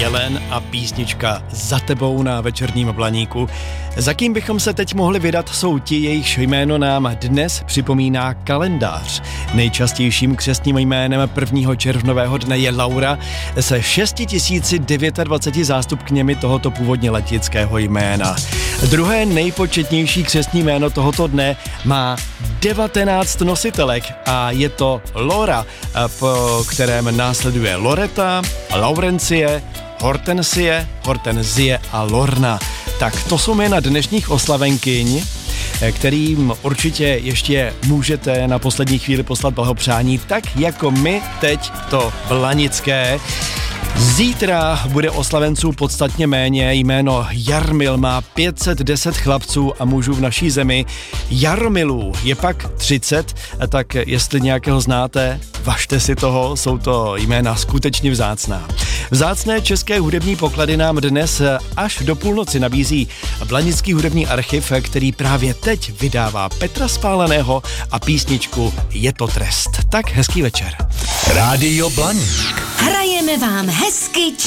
Jelen a písnička Za tebou na Večerním Blaníku. Za kým bychom se teď mohli vydat, jsou ti, jejichž jméno nám dnes připomíná kalendář. Nejčastějším křestním jménem 1. červnového dne je Laura se 6029 zástupkyněmi tohoto původně latického jména. Druhé nejpočetnější křestní jméno tohoto dne má 19 nositelek a je to Laura, po kterém následuje Loreta, Laurencie, Hortenzie a Lorna. Tak to jsou jména dnešních oslavenkyň, kterým určitě ještě můžete na poslední chvíli poslat blahopřání, tak jako my teď to blanické. Zítra bude oslavenců podstatně méně, jméno Jarmil má 510 chlapců a mužů v naší zemi. Jarmilů je pak 30, tak jestli nějakého znáte, važte si toho, jsou to jména skutečně vzácná. Vzácné české hudební poklady nám dnes až do půlnoci nabízí Blanický hudební archiv, který právě teď vydává Petra Spáleného a písničku Je to trest. Tak hezký večer. Rádio Blaník. Hrajeme vám hezky